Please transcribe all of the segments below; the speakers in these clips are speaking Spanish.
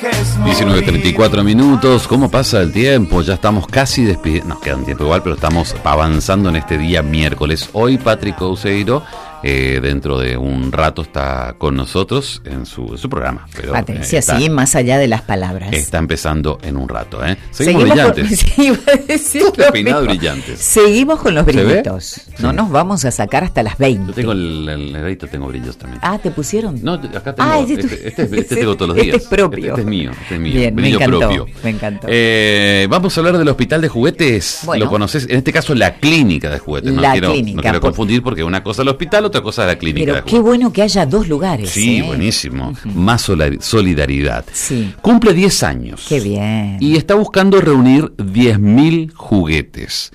19:34 minutos. ¿Cómo pasa el tiempo? Ya estamos casi despidiendo. Nos queda un tiempo igual, pero estamos avanzando en este día miércoles. Hoy Patrick Couseiro, dentro de un rato, está con nosotros en su programa. Pero, Patricia, sí, más allá de las palabras. Está empezando en un rato. Seguimos brillantes. Sí, iba a decir Todos peinados brillantes. Seguimos con los brillitos. No sí. Nos vamos a sacar hasta las 20. Yo tengo el dedito, tengo brillos también. Ah, ¿te pusieron? No, acá tengo. Este tengo todos los días. Este es propio. Este es mío. Bien, brillo me encantó, propio. Me encantó. Vamos a hablar del Hospital de Juguetes. Bueno, ¿lo conoces? En este caso, la Clínica de Juguetes. No quiero confundir porque una cosa es el hospital, otra cosa es la Clínica de Juguetes. Qué bueno que haya dos lugares. Sí, buenísimo. Más solidaridad. Sí. Cumple 10 años. Qué bien. Y está buscando reunir 10.000 juguetes.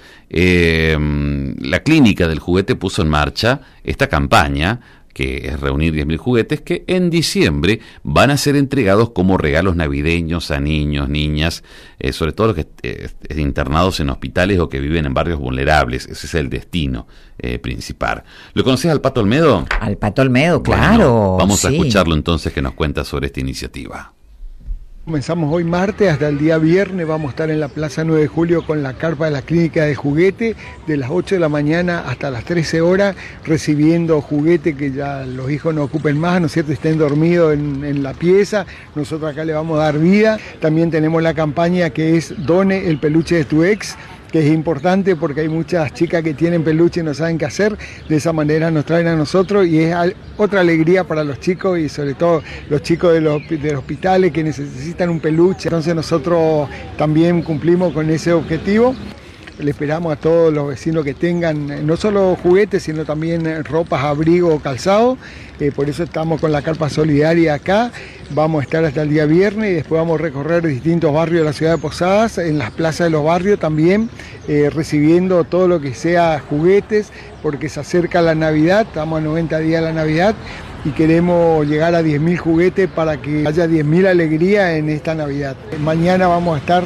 La Clínica del Juguete puso en marcha esta campaña, que es reunir 10.000 juguetes, que en diciembre van a ser entregados como regalos navideños a niños, niñas, sobre todo los que internados en hospitales o que viven en barrios vulnerables. Ese es el destino principal. ¿Lo conoces al Pato Olmedo? Al Pato Olmedo, claro. Bueno, vamos a escucharlo entonces, que nos cuenta sobre esta iniciativa. Comenzamos hoy martes hasta el día viernes, vamos a estar en la Plaza 9 de Julio con la carpa de la Clínica de Juguete de las 8 de la mañana hasta las 13 horas, recibiendo juguete que ya los hijos no ocupen más, ¿no es cierto?, estén dormidos en la pieza. Nosotros acá le vamos a dar vida. También tenemos la campaña que es Done el peluche de tu ex, que es importante porque hay muchas chicas que tienen peluche y no saben qué hacer. De esa manera nos traen a nosotros y es otra alegría para los chicos y sobre todo los chicos de los hospitales que necesitan un peluche. Entonces nosotros también cumplimos con ese objetivo. Le esperamos a todos los vecinos que tengan no solo juguetes, sino también ropas, abrigo, calzado. Por eso estamos con la carpa solidaria acá. Vamos a estar hasta el día viernes y después vamos a recorrer distintos barrios de la ciudad de Posadas, en las plazas de los barrios también, recibiendo todo lo que sea juguetes, porque se acerca la Navidad, estamos a 90 días de la Navidad, y queremos llegar a 10.000 juguetes para que haya 10.000 alegrías en esta Navidad. Mañana vamos a estar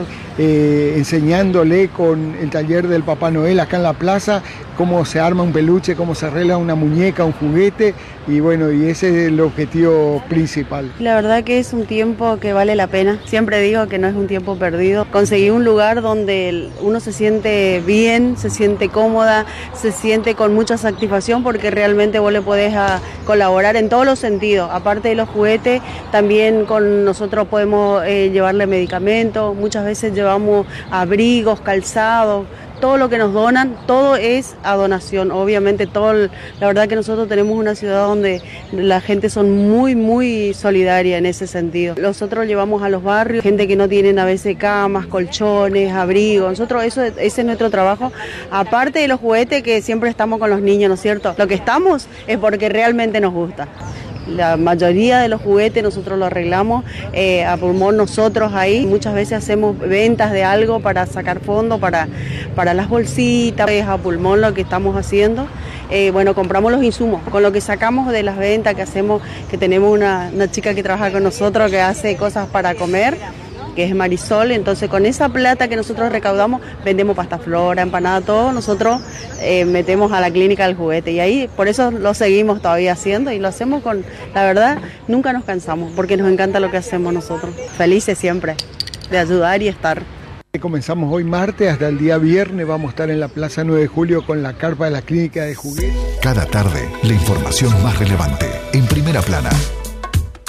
enseñándole con el taller del Papá Noel acá en la plaza cómo se arma un peluche, cómo se arregla una muñeca, un juguete, y bueno, y ese es el objetivo principal. La verdad que es un tiempo que vale la pena. Siempre digo que no es un tiempo perdido. Conseguí un lugar donde uno se siente bien, se siente cómoda, se siente con mucha satisfacción porque realmente vos le podés colaborar en todos los sentidos. Aparte de los juguetes, también con nosotros podemos llevarle medicamentos, muchas veces llevamos abrigos, calzados. Todo lo que nos donan, todo es a donación. Obviamente, la verdad que nosotros tenemos una ciudad donde la gente son muy, muy solidaria en ese sentido. Nosotros llevamos a los barrios gente que no tienen a veces camas, colchones, abrigos. Nosotros ese es nuestro trabajo. Aparte de los juguetes que siempre estamos con los niños, ¿no es cierto? Lo que estamos es porque realmente nos gusta. La mayoría de los juguetes nosotros lo arreglamos a pulmón nosotros ahí. Muchas veces hacemos ventas de algo para sacar fondos para las bolsitas, es a pulmón lo que estamos haciendo. Bueno, compramos los insumos, con lo que sacamos de las ventas que hacemos, que tenemos una chica que trabaja con nosotros que hace cosas para comer, que es Marisol. Entonces con esa plata que nosotros recaudamos vendemos pasta flora, empanada, todo nosotros metemos a la Clínica del Juguete y ahí por eso lo seguimos todavía haciendo y lo hacemos con, la verdad, nunca nos cansamos porque nos encanta lo que hacemos nosotros, felices siempre de ayudar y estar. Comenzamos hoy martes hasta el día viernes, vamos a estar en la Plaza 9 de Julio con la carpa de la Clínica de Juguetes. Cada tarde, la información más relevante en Primera Plana.